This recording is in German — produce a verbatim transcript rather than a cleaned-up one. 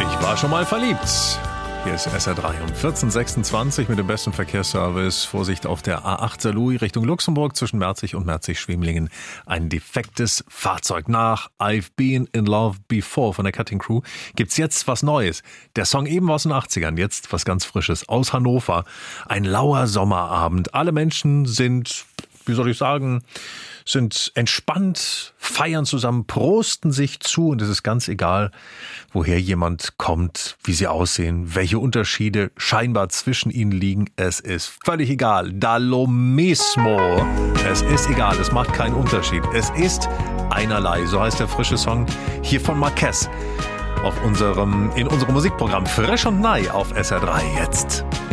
Ich war schon mal verliebt. Hier ist S R drei um vierzehn Uhr sechsundzwanzig mit dem besten Verkehrsservice. Vorsicht auf der A acht Saarlouis Richtung Luxemburg zwischen Merzig und Merzig-Schwemlingen. Ein defektes Fahrzeug. Nach I've Been in Love Before von der Cutting Crew gibt's jetzt was Neues. Der Song eben aus den achtzigern, jetzt was ganz Frisches aus Hannover. Ein lauer Sommerabend. Alle Menschen sind, wie soll ich sagen, sind entspannt, feiern zusammen, prosten sich zu und es ist ganz egal, woher jemand kommt, wie sie aussehen, welche Unterschiede scheinbar zwischen ihnen liegen. Es ist völlig egal. Da lo mismo. Es ist egal, es macht keinen Unterschied. Es ist einerlei, so heißt der frische Song hier von Marquez auf unserem, in unserem Musikprogramm Frisch und Neu auf S R drei jetzt.